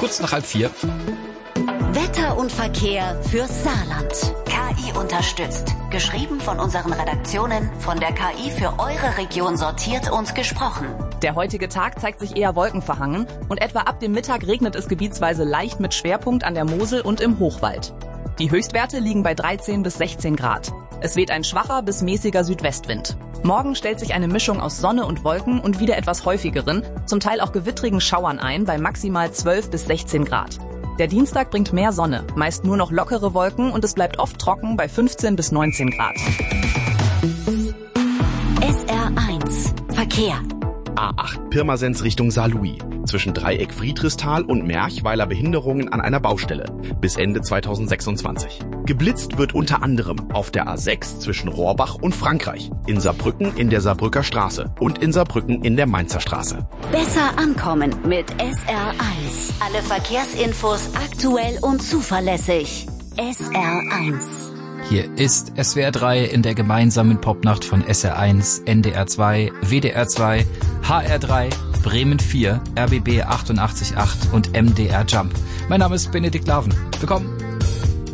kurz nach 3:30. Wetter und Verkehr fürs Saarland. KI unterstützt. Geschrieben von unseren Redaktionen, von der KI für eure Region sortiert und gesprochen. Der heutige Tag zeigt sich eher wolkenverhangen und etwa ab dem Mittag regnet es gebietsweise leicht mit Schwerpunkt an der Mosel und im Hochwald. Die Höchstwerte liegen bei 13 bis 16 Grad. Es weht ein schwacher bis mäßiger Südwestwind. Morgen stellt sich eine Mischung aus Sonne und Wolken und wieder etwas häufigeren, zum Teil auch gewittrigen Schauern ein bei maximal 12 bis 16 Grad. Der Dienstag bringt mehr Sonne, meist nur noch lockere Wolken und es bleibt oft trocken bei 15 bis 19 Grad. SR1 Verkehr. A8 Pirmasens Richtung Saarlouis. Zwischen Dreieck Friedrichsthal und Merchweiler Behinderungen an einer Baustelle. Bis Ende 2026. Geblitzt wird unter anderem auf der A6 zwischen Rohrbach und Frankreich. In Saarbrücken in der Saarbrücker Straße. Und in Saarbrücken in der Mainzer Straße. Besser ankommen mit SR1. Alle Verkehrsinfos aktuell und zuverlässig. SR1. Hier ist SWR 3 in der gemeinsamen Popnacht von SR1, NDR 2, WDR 2, HR 3, Bremen 4, RBB 88.8 und MDR Jump. Mein Name ist Benedikt Laven. Willkommen.